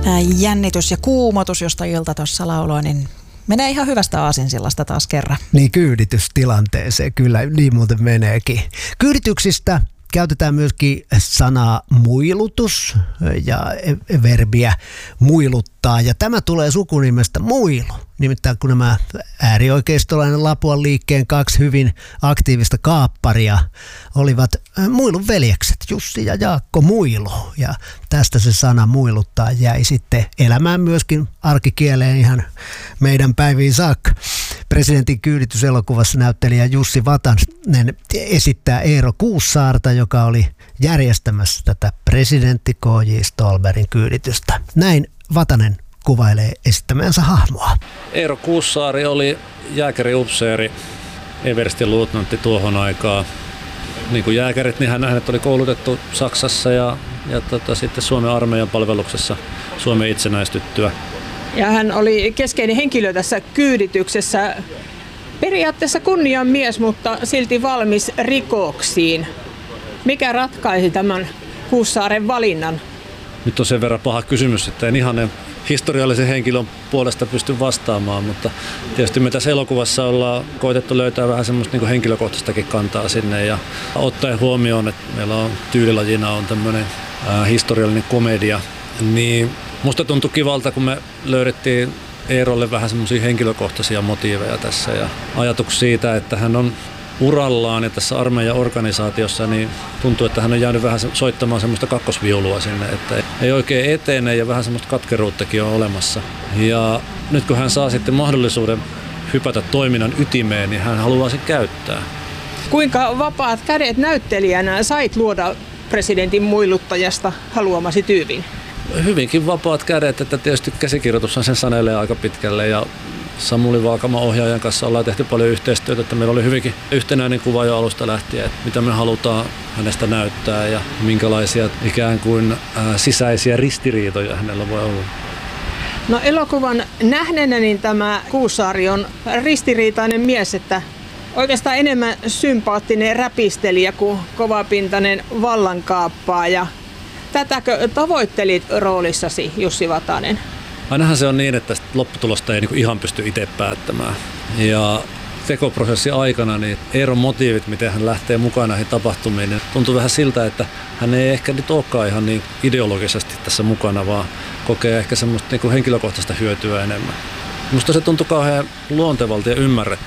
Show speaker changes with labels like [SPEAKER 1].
[SPEAKER 1] Tämä jännitys ja kuumotus, josta Ilta tuossa lauloi, niin menee ihan hyvästä aasinsillasta taas kerran.
[SPEAKER 2] Niin, kyyditystilanteeseen kyllä, niin muuten meneekin. Kyydityksistä käytetään myöskin sanaa muilutus ja verbiä muiluttaa. Ja tämä tulee sukunimestä muilu. Nimittäin kun nämä äärioikeistolainen Lapuan liikkeen kaksi hyvin aktiivista kaapparia olivat Muilun veljekset, Jussi ja Jaakko Muilu. Ja tästä se sana muiluttaa jäi sitten elämään myöskin arkikieleen ihan meidän päiviin saakka. Presidentin kyydityselokuvassa näyttelijä Jussi Vatanen esittää Eero Kuussaarta, joka oli järjestämässä tätä presidentti K.J. Ståhlbergin kyyditystä. Näin Vatanen kuvailee esittämänsä hahmoa.
[SPEAKER 3] Eero Kuussaari oli jääkäriupseeri, everstin luutnantti tuohon aikaan. Niin kuin jääkärit, niin hänet oli koulutettu Saksassa ja sitten Suomen armeijan palveluksessa Suomen itsenäistyttyä.
[SPEAKER 4] Ja hän oli keskeinen henkilö tässä kyydityksessä. Periaatteessa kunnian mies, mutta silti valmis rikoksiin. Mikä ratkaisi tämän Kuussaaren valinnan?
[SPEAKER 3] Nyt on sen verran paha kysymys, että en ihan historiallisen henkilön puolesta pysty vastaamaan, mutta tietysti me tässä elokuvassa ollaan koetettu löytää vähän semmoista niin kuin henkilökohtaistakin kantaa sinne ja ottaen huomioon, että meillä on tyylilajina on tämmöinen historiallinen komedia, niin musta tuntui kivalta, kun me löydettiin Eerolle vähän semmoisia henkilökohtaisia motiiveja tässä ja ajatus siitä, että hän on urallaan ja tässä armeijan organisaatiossa, niin tuntuu, että hän on jäänyt vähän soittamaan semmoista kakkosviulua sinne, että ei oikein etene ja vähän semmoista katkeruuttakin on olemassa. Ja nyt kun hän saa sitten mahdollisuuden hypätä toiminnan ytimeen, niin hän haluaa sen käyttää. Kuinka
[SPEAKER 4] vapaat kädet näyttelijänä sait luoda presidentin muiluttajasta haluamasi tyypin?
[SPEAKER 3] Hyvinkin vapaat kädet, että tietysti käsikirjoitushan sen sanelee aika pitkälle ja Samuli Vaakaman ohjaajan kanssa ollaan tehty paljon yhteistyötä, että meillä oli hyvinkin yhtenäinen kuva jo alusta lähtien, että mitä me halutaan hänestä näyttää ja minkälaisia ikään kuin sisäisiä ristiriitoja hänellä voi olla.
[SPEAKER 4] No, elokuvan nähneenä niin tämä Kuussaari on ristiriitainen mies, että oikeastaan enemmän sympaattinen räpistelijä kuin kovapintainen vallankaappaaja. Tätäkö tavoittelit roolissasi, Jussi Vatanen?
[SPEAKER 3] Ainahan se on niin, että lopputulosta ei ihan pysty itse päättämään. Ja tekoprosessin aikana niin Eeron motiivit, miten hän lähtee mukaan näihin tapahtumiin, niin tuntuu vähän siltä, että hän ei ehkä nyt olekaan ihan niin ideologisesti tässä mukana, vaan kokee ehkä semmoista niin kuin henkilökohtaista hyötyä enemmän. Musta se tuntui kauhean luontevalta ja ymmärrettävältä.